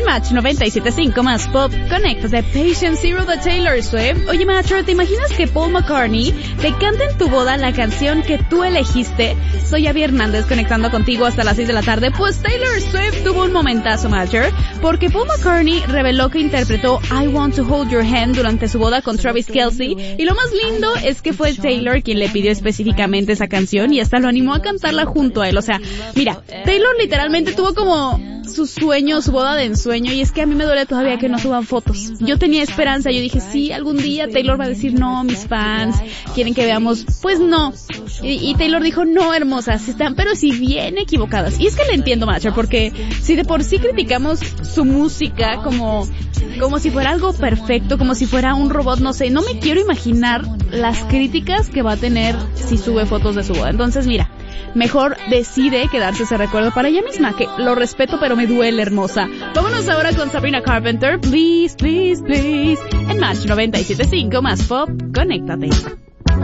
Match 97.5 más pop, conéctate. Patient Zero de Taylor Swift. Oye, Macho, ¿te imaginas que Paul McCartney te canta en tu boda la canción que tú elegiste? Soy Abby Hernández, conectando contigo hasta las 6 de la tarde. Pues Taylor Swift tuvo un momentazo, Macho, porque Paul McCartney reveló que interpretó I Want to Hold Your Hand durante su boda con Travis Kelce, y lo más lindo es que fue Taylor quien le pidió específicamente esa canción y hasta lo animó a cantarla junto a él. O sea, mira, Taylor literalmente tuvo como su sueño, su boda de ensueño, y es que a mí me duele todavía que no suban fotos. Yo tenía esperanza, yo dije, sí, algún día Taylor va a decir, no, mis fans quieren que veamos, pues no. Y Taylor dijo, no, hermosas, están pero si bien equivocadas. Y es que le entiendo, Macho, porque si de por sí criticamos su música como si fuera algo perfecto, como si fuera un robot, no sé, no me quiero imaginar las críticas que va a tener si sube fotos de su boda. Entonces, mira, mejor decide quedarse ese recuerdo para ella misma, que lo respeto pero me duele, hermosa. Vámonos ahora con Sabrina Carpenter, Please, Please, Please, en Match 97.5 más pop, conéctate.